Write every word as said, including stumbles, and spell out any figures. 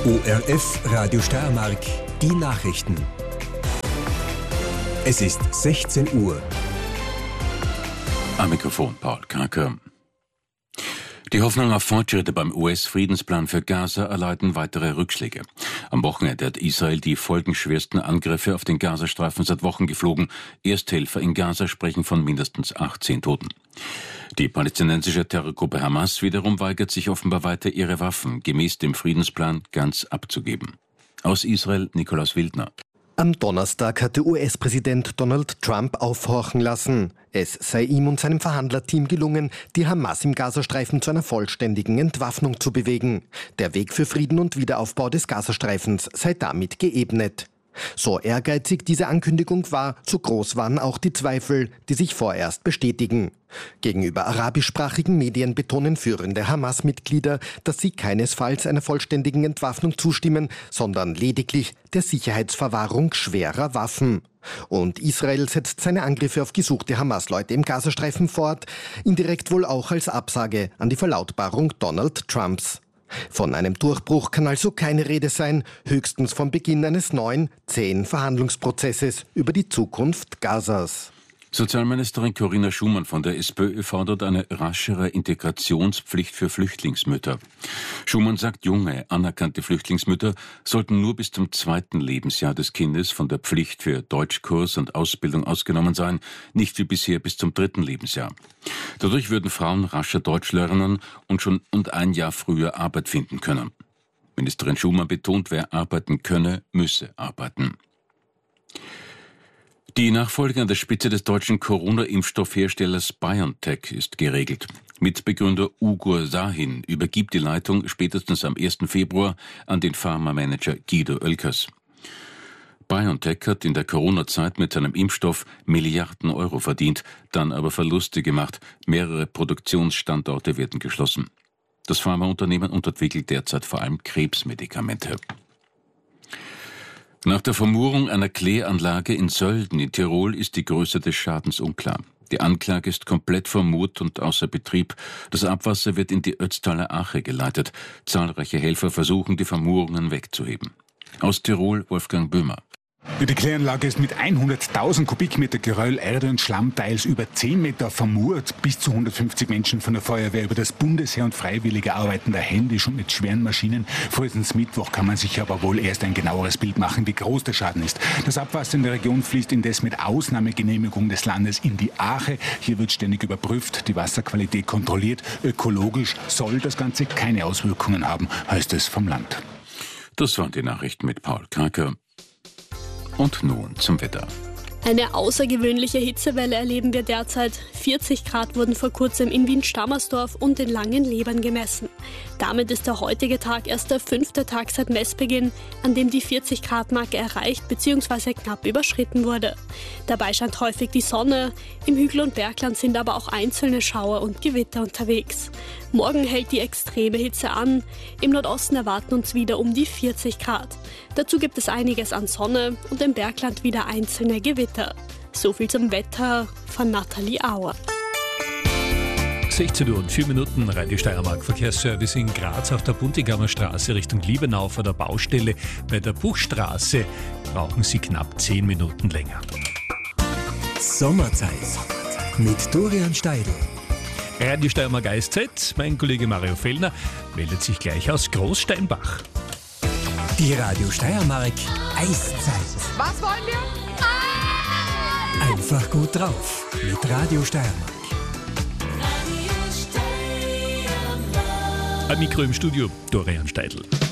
O R F Radio Steiermark, die Nachrichten. Es ist sechzehn Uhr. Am Mikrofon Paul Kraker. Die Hoffnung auf Fortschritte beim U S-Friedensplan für Gaza erleiden weitere Rückschläge. Am Wochenende hat Israel die folgenschwersten Angriffe auf den Gazastreifen seit Wochen geflogen. Ersthelfer in Gaza sprechen von mindestens achtzehn Toten. Die palästinensische Terrorgruppe Hamas wiederum weigert sich offenbar weiter, ihre Waffen gemäß dem Friedensplan ganz abzugeben. Aus Israel Nikolaus Wildner. Am Donnerstag hatte U S-Präsident Donald Trump aufhorchen lassen. Es sei ihm und seinem Verhandlerteam gelungen, die Hamas im Gazastreifen zu einer vollständigen Entwaffnung zu bewegen. Der Weg für Frieden und Wiederaufbau des Gazastreifens sei damit geebnet. So ehrgeizig diese Ankündigung war, so groß waren auch die Zweifel, die sich vorerst bestätigen. Gegenüber arabischsprachigen Medien betonen führende Hamas-Mitglieder, dass sie keinesfalls einer vollständigen Entwaffnung zustimmen, sondern lediglich der Sicherheitsverwahrung schwerer Waffen. Und Israel setzt seine Angriffe auf gesuchte Hamas-Leute im Gazastreifen fort, indirekt wohl auch als Absage an die Verlautbarung Donald Trumps. Von einem Durchbruch kann also keine Rede sein, höchstens vom Beginn eines neuen, zähen Verhandlungsprozesses über die Zukunft Gazas. Sozialministerin Corinna Schumann von der SPÖ fordert eine raschere Integrationspflicht für Flüchtlingsmütter. Schumann sagt, junge, anerkannte Flüchtlingsmütter sollten nur bis zum zweiten Lebensjahr des Kindes von der Pflicht für Deutschkurs und Ausbildung ausgenommen sein, nicht wie bisher bis zum dritten Lebensjahr. Dadurch würden Frauen rascher Deutsch lernen und schon und ein Jahr früher Arbeit finden können. Ministerin Schumann betont, wer arbeiten könne, müsse arbeiten. Die Nachfolge an der Spitze des deutschen Corona-Impfstoffherstellers BioNTech ist geregelt. Mitbegründer Ugur Sahin übergibt die Leitung spätestens am ersten Februar an den Pharmamanager Guido Oelkers. BioNTech hat in der Corona-Zeit mit seinem Impfstoff Milliarden Euro verdient, dann aber Verluste gemacht. Mehrere Produktionsstandorte werden geschlossen. Das Pharmaunternehmen entwickelt derzeit vor allem Krebsmedikamente. Nach der Vermurung einer Kläranlage in Sölden in Tirol ist die Größe des Schadens unklar. Die Anklage ist komplett vermurt und außer Betrieb. Das Abwasser wird in die Ötztaler Ache geleitet. Zahlreiche Helfer versuchen, die Vermurungen wegzuheben. Aus Tirol Wolfgang Böhmer. Die Kläranlage ist mit hunderttausend Kubikmeter Geröll, Erde und Schlamm teils über zehn Meter vermurt. Bis zu hundertfünfzig Menschen von der Feuerwehr über das Bundesheer und Freiwillige arbeiten da händisch und mit schweren Maschinen. Frühestens Mittwoch kann man sich aber wohl erst ein genaueres Bild machen, wie groß der Schaden ist. Das Abwasser in der Region fließt indes mit Ausnahmegenehmigung des Landes in die Ache. Hier wird ständig überprüft, die Wasserqualität kontrolliert. Ökologisch soll das Ganze keine Auswirkungen haben, heißt es vom Land. Das waren die Nachrichten mit Paul Kraker. Und nun zum Wetter. Eine außergewöhnliche Hitzewelle erleben wir derzeit. vierzig Grad wurden vor kurzem in Wien-Stammersdorf und in Langenlebern gemessen. Damit ist der heutige Tag erst der fünfte Tag seit Messbeginn, an dem die vierzig Grad Marke erreicht bzw. knapp überschritten wurde. Dabei scheint häufig die Sonne, im Hügel- und Bergland sind aber auch einzelne Schauer und Gewitter unterwegs. Morgen hält die extreme Hitze an. Im Nordosten erwarten uns wieder um die vierzig Grad. Dazu gibt es einiges an Sonne und im Bergland wieder einzelne Gewitter. So viel zum Wetter von Nathalie Auer. sechzehn Uhr und vier Minuten, Radio Steiermark Verkehrsservice in Graz auf der Buntigamer Straße Richtung Liebenau vor der Baustelle. Bei der Buchstraße brauchen Sie knapp zehn Minuten länger. Sommerzeit mit Dorian Steidl. Radio Steiermark Eiszeit. Mein Kollege Mario Fellner meldet sich gleich aus Großsteinbach. Die Radio Steiermark Eiszeit. Was wollen wir? Einfach gut drauf mit Radio Steiermark. Ein Mikro im Studio, Dorian Steidl.